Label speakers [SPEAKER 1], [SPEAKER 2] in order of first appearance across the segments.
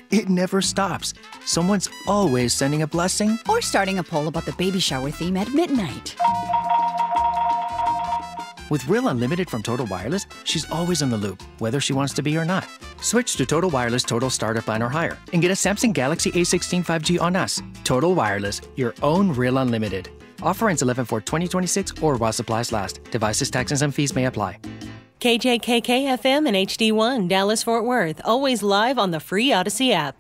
[SPEAKER 1] It never stops. Someone's always sending a blessing
[SPEAKER 2] or starting a poll about the baby shower theme at midnight.
[SPEAKER 1] With Real Unlimited from Total Wireless, she's always in the loop, whether she wants to be or not. Switch to Total Wireless Total Starter Plan or higher and get a Samsung Galaxy A16 5G on us. Total Wireless, your own Real Unlimited. Offer ends 11/4/2026 or while supplies last. Devices, taxes, and fees may apply.
[SPEAKER 3] KJKK-FM and HD1, Dallas-Fort Worth. Always live on the free Odyssey app.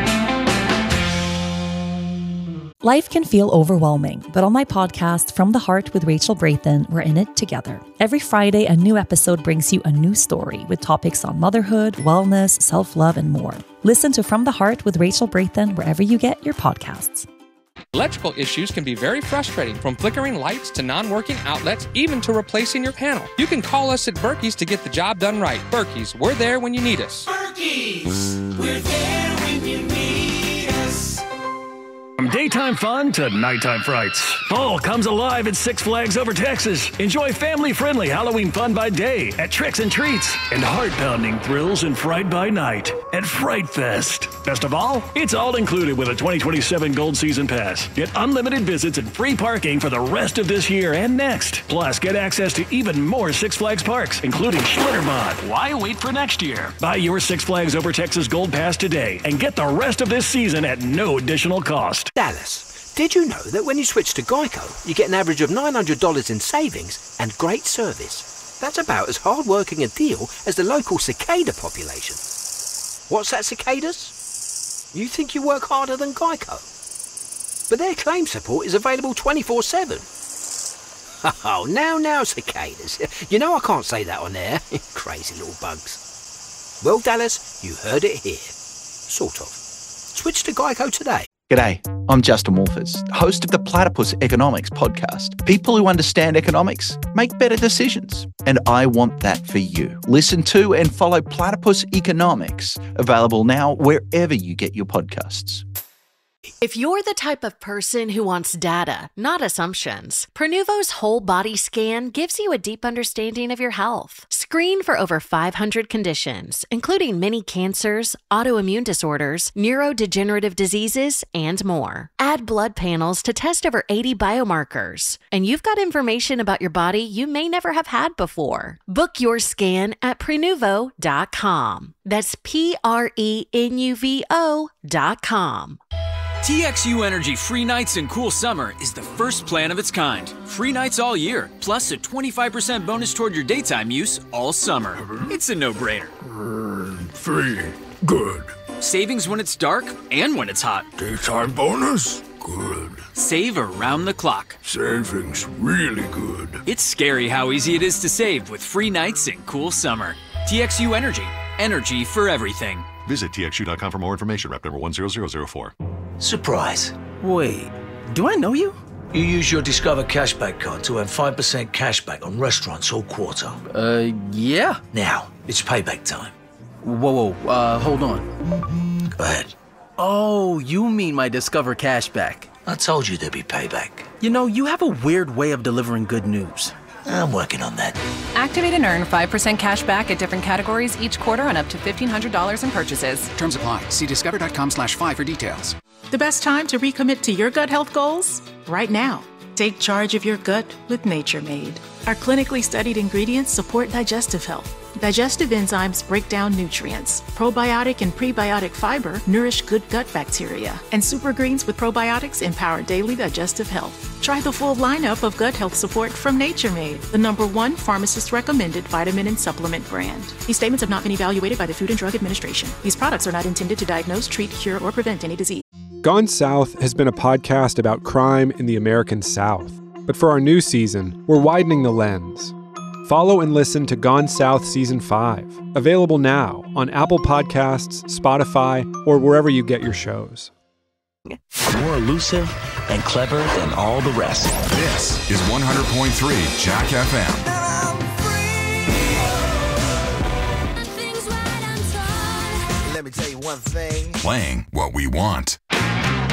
[SPEAKER 4] Life can feel overwhelming, but on my podcast, From the Heart with Rachel Brathen, we're in it together. Every Friday, a new episode brings you a new story with topics on motherhood, wellness, self-love, and more. Listen to From the Heart with Rachel Brathen wherever you get your podcasts.
[SPEAKER 5] Electrical issues can be very frustrating, from flickering lights to non-working outlets, even to replacing your panel. You can call us at Berkey's to get the job done right. Berkey's, we're there when you need us.
[SPEAKER 6] Berkey's, we're there when you need us.
[SPEAKER 7] From daytime fun to nighttime frights, fall comes alive at Six Flags Over Texas. Enjoy family-friendly Halloween fun by day at Tricks and Treats and heart-pounding thrills and fright by night at Fright Fest. Best of all, it's all included with a 2027 Gold Season Pass. Get unlimited visits and free parking for the rest of this year and next. Plus, get access to even more Six Flags parks, including Schlitterbahn. Why wait for next year? Buy your Six Flags Over Texas Gold Pass today and get the rest of this season at no additional cost.
[SPEAKER 8] Dallas, did you know that when you switch to Geico, you get an average of $900 in savings and great service? That's about as hard-working a deal as the local cicada population. What's that, cicadas? You think you work harder than Geico? But their claim support is available 24/7. Oh, now, cicadas. You know I can't say that on air. Crazy little bugs. Well, Dallas, you heard it here. Sort of. Switch to Geico today.
[SPEAKER 9] G'day, I'm Justin Wolfers, host of the Platypus Economics podcast. People who understand economics make better decisions, and I want that for you. Listen to and follow Platypus Economics, available now wherever you get your podcasts.
[SPEAKER 10] If you're the type of person who wants data, not assumptions, Prenuvo's whole body scan gives you a deep understanding of your health. Screen for over 500 conditions, including many cancers, autoimmune disorders, neurodegenerative diseases, and more. Add blood panels to test over 80 biomarkers, and you've got information about your body you may never have had before. Book your scan at Prenuvo.com. That's Prenuvo.com.
[SPEAKER 11] TXU Energy Free Nights and Cool Summer is the first plan of its kind. Free nights all year, plus a 25% bonus toward your daytime use all summer. It's a no-brainer.
[SPEAKER 12] Free. Good.
[SPEAKER 11] Savings when it's dark and when it's hot.
[SPEAKER 12] Daytime bonus? Good.
[SPEAKER 11] Save around the clock.
[SPEAKER 12] Savings really good.
[SPEAKER 11] It's scary how easy it is to save with free nights and cool summer. TXU Energy. Energy for everything.
[SPEAKER 13] Visit TXU.com for more information. Rep number 10004.
[SPEAKER 14] Surprise.
[SPEAKER 1] Wait, do I know you?
[SPEAKER 14] You use your Discover Cashback card to earn 5% cashback on restaurants all quarter.
[SPEAKER 1] Yeah.
[SPEAKER 14] Now, it's payback time.
[SPEAKER 1] Whoa, hold on.
[SPEAKER 14] Go ahead.
[SPEAKER 1] Oh, you mean my Discover Cashback.
[SPEAKER 14] I told you there'd be payback.
[SPEAKER 1] You know, you have a weird way of delivering good news.
[SPEAKER 14] I'm working on that.
[SPEAKER 15] Activate and earn 5% cash back at different categories each quarter on up to $1,500 in purchases.
[SPEAKER 16] Terms apply. See discover.com/5 for details.
[SPEAKER 17] The best time to recommit to your gut health goals? Right now. Take charge of your gut with Nature Made. Our clinically studied ingredients support digestive health. Digestive enzymes break down nutrients. Probiotic and prebiotic fiber nourish good gut bacteria. And super greens with probiotics empower daily digestive health. Try the full lineup of gut health support from Nature Made, the #1 pharmacist-recommended vitamin and supplement brand. These statements have not been evaluated by the Food and Drug Administration. These products are not intended to diagnose, treat, cure, or prevent any disease.
[SPEAKER 18] Gone South has been a podcast about crime in the American South. But for our new season, we're widening the lens. Follow and listen to Gone South Season 5, available now on Apple Podcasts, Spotify, or wherever you get your shows.
[SPEAKER 14] More elusive and clever than all the rest.
[SPEAKER 19] This is 100.3 Jack FM.
[SPEAKER 20] Let me tell you one thing.
[SPEAKER 19] Playing what we want.